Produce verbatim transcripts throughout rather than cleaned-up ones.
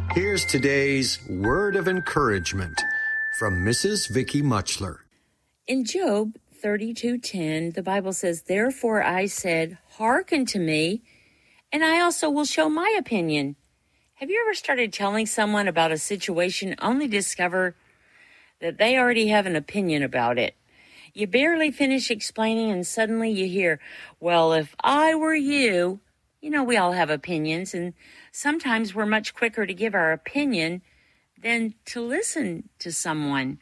Here's today's word of encouragement from Missus Vicky Muchler. In Job thirty-two ten, the Bible says, "Therefore I said, hearken to me, and I also will show my opinion." Have you ever started telling someone about a situation only to discover that they already have an opinion about it? You barely finish explaining and suddenly you hear, "Well, if I were you," you know, we all have opinions, and sometimes we're much quicker to give our opinion than to listen to someone.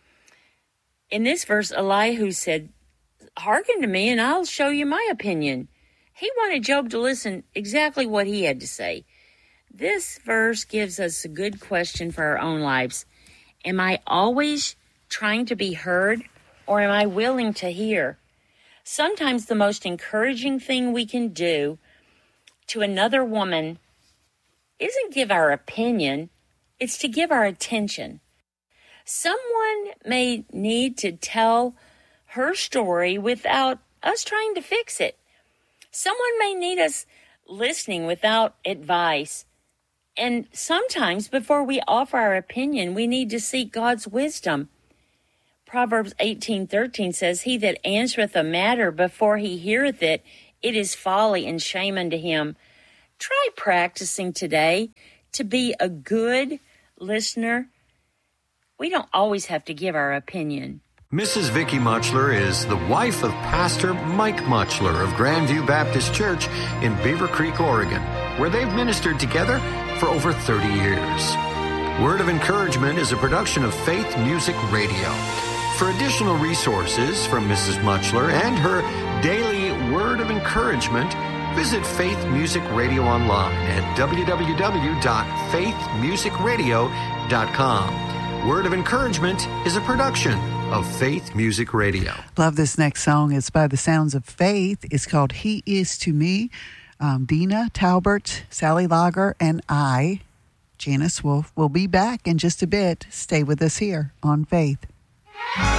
In this verse, Elihu said, "Hearken to me and I'll show you my opinion." He wanted Job to listen exactly what he had to say. This verse gives us a good question for our own lives. Am I always trying to be heard, or am I willing to hear? Sometimes the most encouraging thing we can do to another woman isn't give our opinion, it's to give our attention. Someone may need to tell her story without us trying to fix it. Someone may need us listening without advice. And sometimes before we offer our opinion, we need to seek God's wisdom. Proverbs eighteen thirteen says, "He that answereth a matter before he heareth it, it is folly and shame unto him." Try practicing today to be a good listener. We don't always have to give our opinion. Missus Vicky Muchler is the wife of Pastor Mike Muchler of Grandview Baptist Church in Beaver Creek, Oregon, where they've ministered together for over thirty years. Word of Encouragement is a production of Faith Music Radio. For additional resources from Missus Muchler and her daily Word of Encouragement, visit Faith Music Radio online at w w w dot faith music radio dot com. Word of Encouragement is a production of Faith Music Radio. Love this next song. It's by the Sounds of Faith. It's called He Is to Me. Um, Dina Talbert, Sally Lager, and I, Janice, will will be back in just a bit. Stay with us here on Faith.